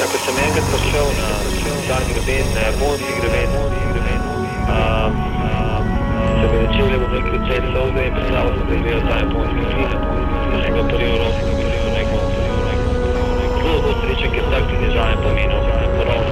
Ja, ko sem enkrat prišel na dan greben, na japonski greben, se mi začeli v neki cel solze in predstavil sem, da gledal ta japonski film. Da sem ga prvi rok, rekel, zelo srečen, ker tak ti dizajn pomenil,